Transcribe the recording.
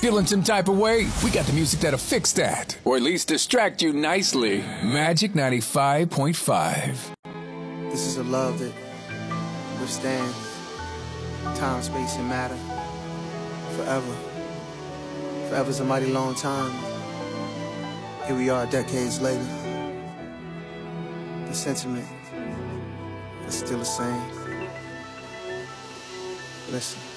Feeling some type of way? We got the music that'll fix that. Or at least distract you nicely. Magic 95.5. This is a love that withstands time, space, and matter. Forever. Forever's a mighty long time. Here we are decades later. The sentiment is still the same. Listen.